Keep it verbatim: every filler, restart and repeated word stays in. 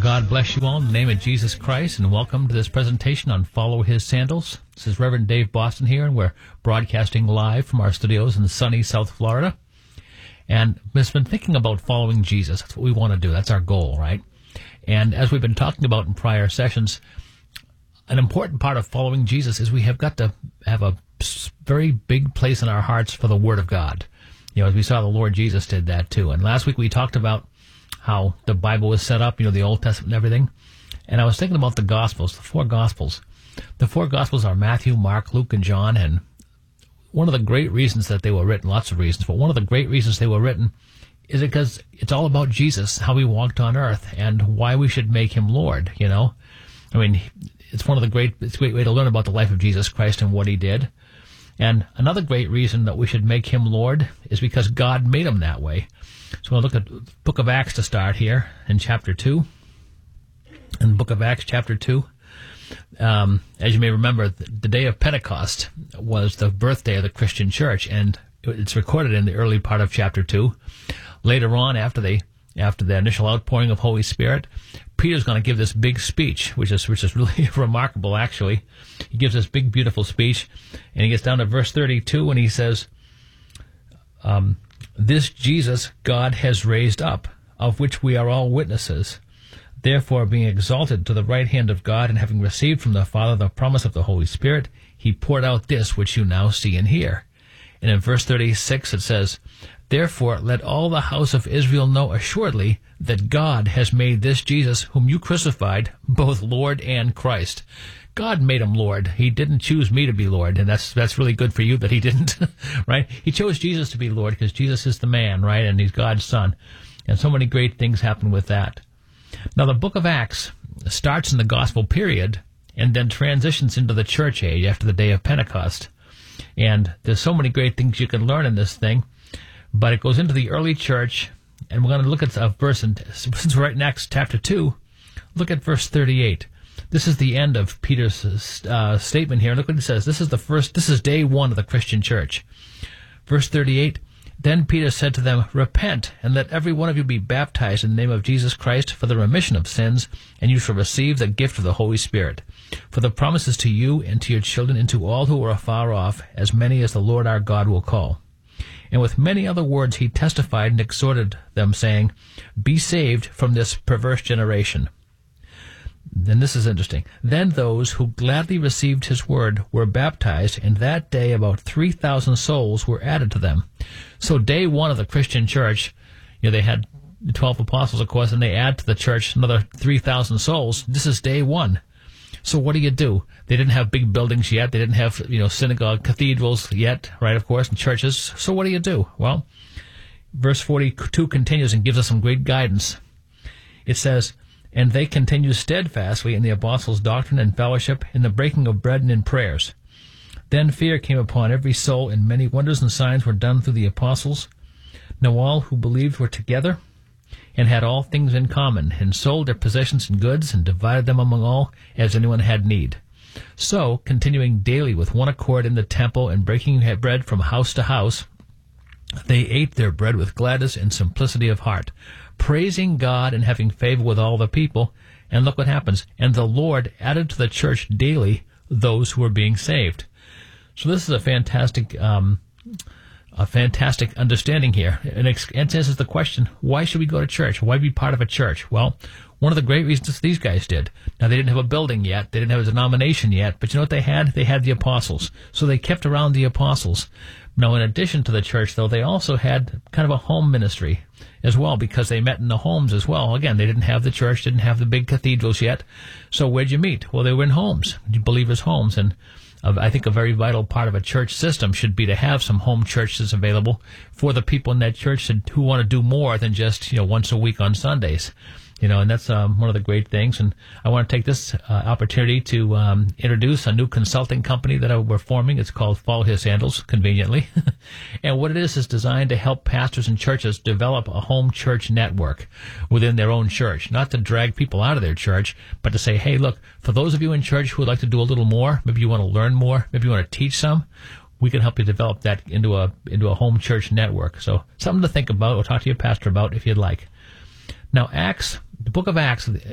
God bless you all in the name of Jesus Christ, and welcome to this presentation on Follow His Sandals. This is Reverend Dave Boston here, and we're broadcasting live from our studios in sunny South Florida. And we've been thinking about following Jesus. That's what we want to do. That's our goal, right? And as we've been talking about in prior sessions, an important part of following Jesus is we have got to have a very big place in our hearts for the Word of God. You know, as we saw, the Lord Jesus did that too. And last week we talked about how the Bible was set up, you know, the Old Testament and everything. And I was thinking about the Gospels, the four Gospels. The four Gospels are Matthew, Mark, Luke, and John. And one of the great reasons that they were written, lots of reasons, but one of the great reasons they were written is because it's all about Jesus, how he walked on earth, and why we should make him Lord, you know. I mean, it's one of the great, it's a great way to learn about the life of Jesus Christ and what he did. And another great reason that we should make him Lord is because God made him that way. So we'll look at the book of Acts to start here in chapter two. In the book of Acts, chapter two, um, as you may remember, the day of Pentecost was the birthday of the Christian church, and it's recorded in the early part of chapter two. Later on, after they after the initial outpouring of Holy Spirit, Peter's going to give this big speech, which is which is really remarkable, actually. He gives this big, beautiful speech, and he gets down to verse thirty-two, and he says, um, "This Jesus God has raised up, of which we are all witnesses. Therefore, being exalted to the right hand of God, and having received from the Father the promise of the Holy Spirit, he poured out this which you now see and hear." And in verse thirty-six it says, "Therefore let all the house of Israel know assuredly that God has made this Jesus, whom you crucified, both Lord and Christ." God made him Lord. He didn't choose me to be Lord, and that's that's really good for you that he didn't, right? He chose Jesus to be Lord because Jesus is the man, right? And he's God's son. And so many great things happen with that. Now, the book of Acts starts in the gospel period and then transitions into the church age after the day of Pentecost. And there's so many great things you can learn in this thing, but it goes into the early church, and we're going to look at a verse, in, since we're right in Acts chapter two, look at verse thirty-eight. This is the end of Peter's uh, statement here. Look what it says. This is the first, this is day one of the Christian church. Verse thirty-eight, "Then Peter said to them, Repent, and let every one of you be baptized in the name of Jesus Christ for the remission of sins, and you shall receive the gift of the Holy Spirit. For the promise is to you and to your children and to all who are afar off, as many as the Lord our God will call." And with many other words he testified and exhorted them, saying, "Be saved from this perverse generation." Then this is interesting. "Then those who gladly received his word were baptized, and that day about three thousand souls were added to them." So day one of the Christian church, you know, they had the twelve apostles, of course, and they add to the church another three thousand souls. This is day one. So what do you do? They didn't have big buildings yet. They didn't have, you know, synagogue, cathedrals yet, right, of course, and churches. So what do you do? Well, verse forty-two continues and gives us some great guidance. It says, "And they continue steadfastly in the apostles' doctrine and fellowship, in the breaking of bread and in prayers. Then fear came upon every soul, and many wonders and signs were done through the apostles. Now all who believed were together, and had all things in common, and sold their possessions and goods, and divided them among all, as anyone had need. So, continuing daily with one accord in the temple, and breaking bread from house to house, they ate their bread with gladness and simplicity of heart, praising God and having favor with all the people." And look what happens. "And the Lord added to the church daily those who were being saved." So this is a fantastic um, a fantastic understanding here. And it answers the question, why should we go to church? Why be part of a church? Well, one of the great reasons these guys did. Now, they didn't have a building yet. They didn't have a denomination yet. But you know what they had? They had the apostles. So they kept around the apostles. Now, in addition to the church, though, they also had kind of a home ministry as well, because they met in the homes as well. Again, they didn't have the church, didn't have the big cathedrals yet. So where'd you meet? Well, they were in homes, believers' homes. And uh, I think a very vital part of a church system should be to have some home churches available for the people in that church who want to do more than just, you know, once a week on Sundays. You know, and that's um, one of the great things. And I want to take this uh, opportunity to um, introduce a new consulting company that uh, we're forming. It's called Follow His Sandals, conveniently. And what it is is designed to help pastors and churches develop a home church network within their own church. Not to drag people out of their church, but to say, hey, look, for those of you in church who would like to do a little more, maybe you want to learn more, maybe you want to teach some, we can help you develop that into a into a home church network. So something to think about or talk to your pastor about if you'd like. Now, Acts, the book of Acts,